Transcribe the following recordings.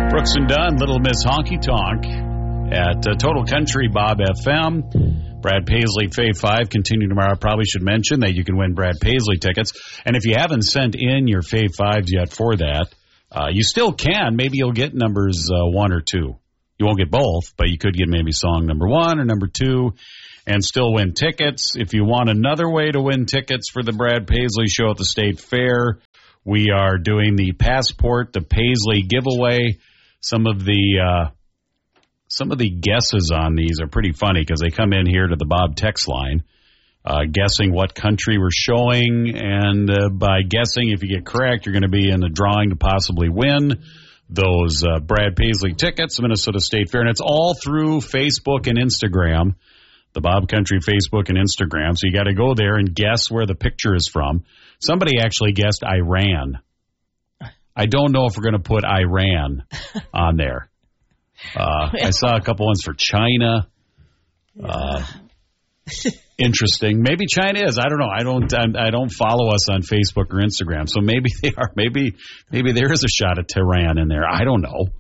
Brooks and Dunn, Little Miss Honky Tonk at Total Country Bob FM. Brad Paisley, Fave 5, continue tomorrow. Probably should mention that you can win Brad Paisley tickets. And if you haven't sent in your Fave 5s yet for that, you still can. Maybe you'll get numbers 1 or 2. You won't get both, but you could get maybe song number 1 or number 2 and still win tickets. If you want another way to win tickets for the Brad Paisley Show at the State Fair, we are doing the Passport to Paisley giveaway. Some of the guesses on these are pretty funny because they come in here to the Bob text line, guessing what country we're showing, and by guessing, if you get correct, you're going to be in the drawing to possibly win those Brad Paisley tickets, Minnesota State Fair, and it's all through Facebook and Instagram, the Bob Country Facebook and Instagram. So you got to go there and guess where the picture is from. Somebody actually guessed Iran. I don't know if we're going to put Iran on there. I saw a couple ones for China. Interesting. Maybe China is. I don't know. I don't follow us on Facebook or Instagram, so maybe they are. Maybe there is a shot at Tehran in there. I don't know.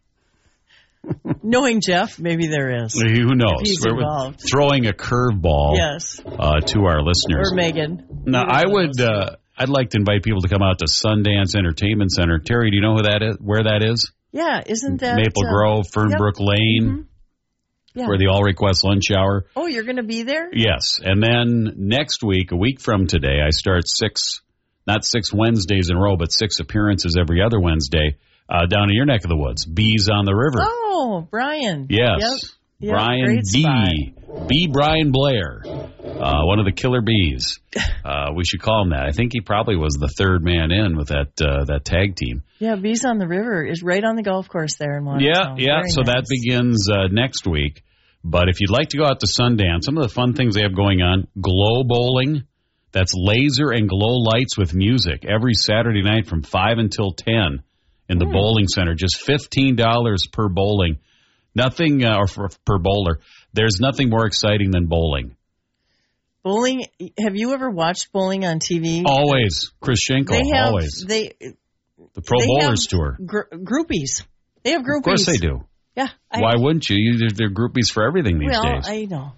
Knowing Jeff, maybe there is. Who knows? We're throwing a curveball. Yes. To our listeners. Or Megan. Now, I'd like to invite people to come out to Sundance Entertainment Center. Terry, do you know who that is? Where that is? Yeah, isn't that Maple Grove, Fernbrook Lane, mm-hmm. for the all-request lunch hour? Oh, you're going to be there? Yes, and then next week, a week from today, I start not 6 Wednesdays in a row, but 6 appearances every other Wednesday down in your neck of the woods, Bees on the River. Oh, Brian. Yes, yep. Brian B. B. Brian Blair, one of the Killer Bees. We should call him that. I think he probably was the third man in with that tag team. Yeah, Bees on the River is right on the golf course there in Watertown. Yeah. So that begins next week. But if you'd like to go out to Sundance, some of the fun things they have going on, Glow Bowling. That's laser and glow lights with music every Saturday night from 5 until 10 in the bowling center. Just $15 per bowling. Nothing, per bowler. There's nothing more exciting than bowling. Bowling, have you ever watched bowling on TV? Always. Chris Schenkel, always. The Pro Bowlers Tour. Groupies. They have groupies. Of course they do. Yeah. Why wouldn't you? They're groupies for everything these days. Well, I know.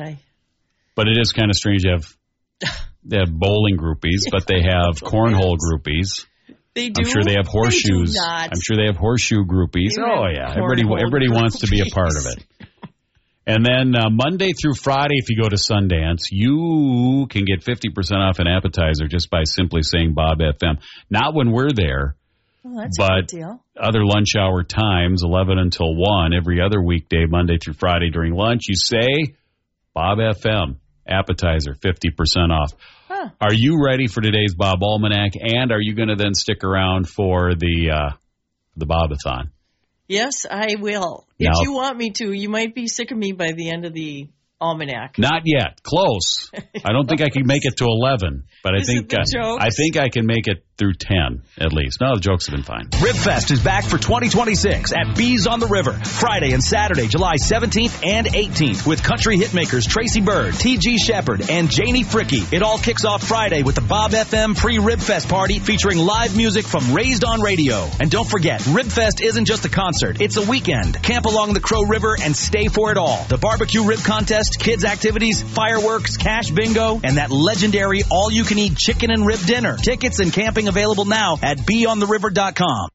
But it is kind of strange they have bowling groupies, but they have cornhole groupies. They do? I'm sure they have horseshoes. They do not. I'm sure they have horseshoe groupies. Oh, yeah. Everybody wants to be a part of it. And then Monday through Friday, if you go to Sundance, you can get 50% off an appetizer just by simply saying Bob FM. Not when we're there, that's but a good deal. Other lunch hour times, 11 until 1, every other weekday, Monday through Friday during lunch, you say Bob FM, appetizer, 50% off. Huh. Are you ready for today's Bob Almanac? And are you going to then stick around for the Bobathon? Yes, I will. If you want me to, you might be sick of me by the end of the almanac. Not yet. Close. I don't think I can make it to 11, but I think I can make it through 10 at least. No, the jokes have been fine. Ribfest is back for 2026 at Bees on the River, Friday and Saturday, July 17th and 18th, with country hitmakers Tracy Bird, T.G. Shepard, and Janie Fricke. It all kicks off Friday with the Bob FM pre-Ribfest party featuring live music from Raised on Radio. And don't forget, Ribfest isn't just a concert, it's a weekend. Camp along the Crow River and stay for it all. The barbecue rib contest, kids activities, fireworks, cash bingo, and that legendary all-you-can-eat chicken and rib dinner. Tickets and camping available now at beontheriver.com.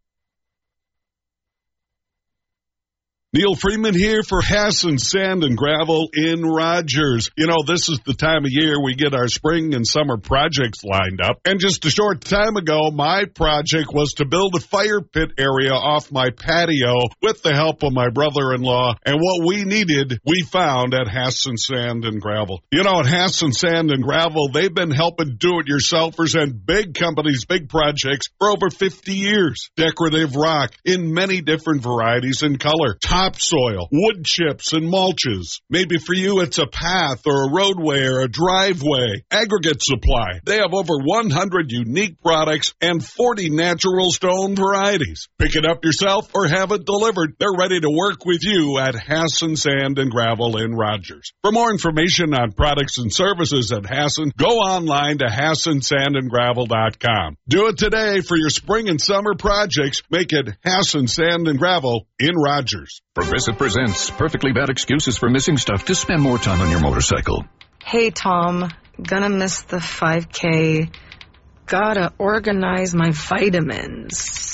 Neil Freeman here for Hassan Sand and Gravel in Rogers. You know, this is the time of year we get our spring and summer projects lined up. And just a short time ago, my project was to build a fire pit area off my patio with the help of my brother-in-law. And what we needed, we found at Hassan Sand and Gravel. You know, at Hassan Sand and Gravel, they've been helping do-it-yourselfers and big companies, big projects for over 50 years. Decorative rock in many different varieties and color. topsoil, wood chips, and mulches. Maybe for you it's a path or a roadway or a driveway. Aggregate Supply. They have over 100 unique products and 40 natural stone varieties. Pick it up yourself or have it delivered. They're ready to work with you at Hassan Sand and Gravel in Rogers. For more information on products and services at Hassan, go online to HassanSandandGravel.com. Do it today for your spring and summer projects. Make it Hassan Sand and Gravel in Rogers. Progressive presents Perfectly Bad Excuses for Missing Stuff to Spend More Time on Your Motorcycle. Hey, Tom. Gonna miss the 5K. Gotta organize my vitamins.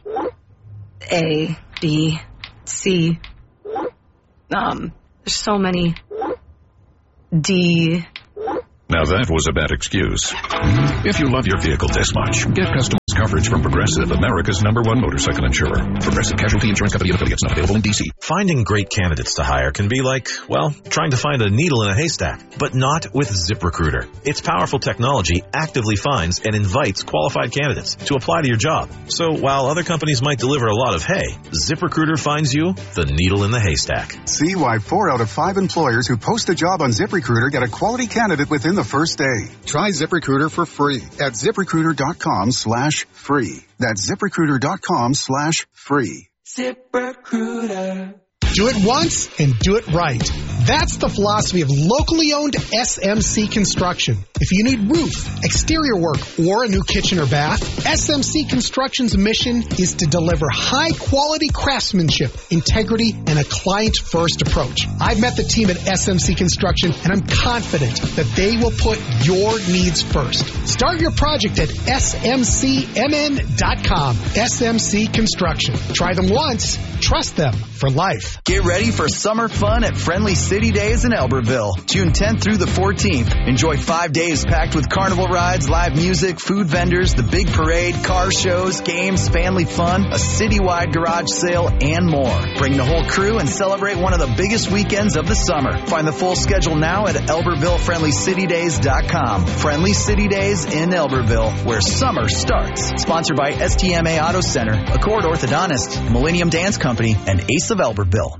A, B, C. There's so many. D. Now that was a bad excuse. If you love your vehicle this much, get customized coverage from Progressive, America's #1 motorcycle insurer. Progressive Casualty Insurance Company and affiliates, not available in D.C. Finding great candidates to hire can be like, well, trying to find a needle in a haystack, but not with ZipRecruiter. Its powerful technology actively finds and invites qualified candidates to apply to your job. So while other companies might deliver a lot of hay, ZipRecruiter finds you the needle in the haystack. See why 4 out of 5 employers who post a job on ZipRecruiter get a quality candidate within the first day. Try ZipRecruiter for free at ZipRecruiter.com/free. That's ZipRecruiter.com/free. ZipRecruiter. Do it once and do it right. That's the philosophy of locally owned SMC Construction. If you need roof, exterior work, or a new kitchen or bath, SMC Construction's mission is to deliver high-quality craftsmanship, integrity, and a client-first approach. I've met the team at SMC Construction, and I'm confident that they will put your needs first. Start your project at smcmn.com. SMC Construction. Try them once, trust them for life. Get ready for summer fun at Friendly City Days in Elberville. June 10th through the 14th. Enjoy 5 days packed with carnival rides, live music, food vendors, the big parade, car shows, games, family fun, a citywide garage sale, and more. Bring the whole crew and celebrate one of the biggest weekends of the summer. Find the full schedule now at ElbervilleFriendlyCityDays.com. Friendly City Days in Elberville, where summer starts. Sponsored by STMA Auto Center, Accord Orthodontist, Millennium Dance Company, and Ace of Elberville.